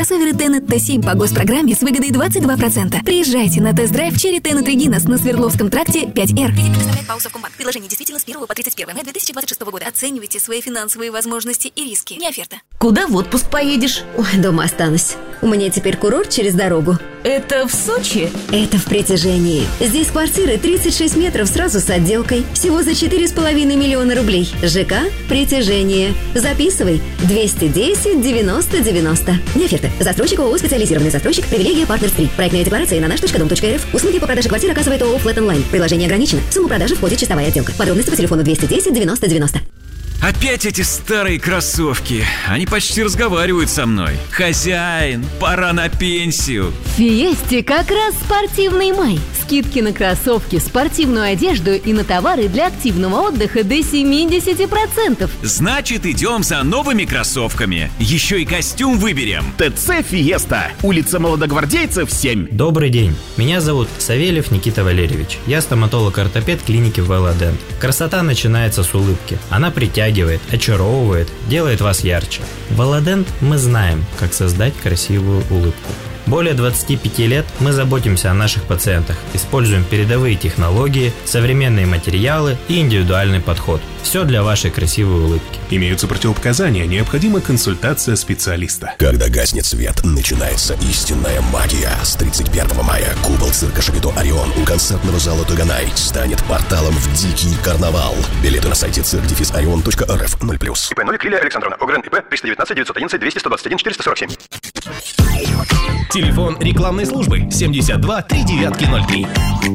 Кроссоверы Tenet T7 по госпрограмме с выгодой 22%. Приезжайте на тест-драйв Cherry Tenet Regina на Свердловском тракте 5R. Кредит представляет ПАО «Совкомбанк». Предложение действительно с 1 по 31 мая 2026 года. Оценивайте свои финансовые возможности и риски. Не оферта. Куда в отпуск поедешь? Ой, дома останусь. У меня теперь курорт через дорогу. Это в Сочи? Это в Притяжении. Здесь квартиры 36 метров сразу с отделкой. Всего за 4,5 миллиона рублей. ЖК «Притяжение». Записывай. 210 90 90. Не оферта. Застройщик ООО «Специализированный застройщик». Привилегия «Партнерс 3». Проектная декларация на наш.дом.рф. Услуги по продаже квартир оказывает ООО «Флэт Онлайн». Предложение ограничено. В сумму продажи входит чистовая отделка. Подробности по телефону 210 90 90. Опять эти старые кроссовки. Они почти разговаривают со мной. Хозяин, пора на пенсию. В Фиесте как раз спортивный май. Скидки на кроссовки, спортивную одежду и на товары для активного отдыха до 70%. Значит, идем за новыми кроссовками. Еще и костюм выберем. ТЦ «Фиеста». Улица Молодогвардейцев, 7. Добрый день. Меня зовут Савельев Никита Валерьевич. Я стоматолог-ортопед клиники Велодент. Красота начинается с улыбки. Она притягивает, очаровывает, делает вас ярче. В Велодент мы знаем, как создать красивую улыбку. Более 25 лет мы заботимся о наших пациентах, используем передовые технологии, современные материалы и индивидуальный подход. Все для вашей красивой улыбки. Имеются противопоказания, необходима консультация специалиста. Когда гаснет свет, начинается истинная магия. С 31 мая купол цирка Шапито Орион у концертного зала Таганай станет порталом в дикий карнавал. Билеты на сайте cirque-orion.rf 0+. ИП Новик Лилия Александровна. ОГРН ИП 319 911 200 121 447. Телефон рекламной службы 72 3903.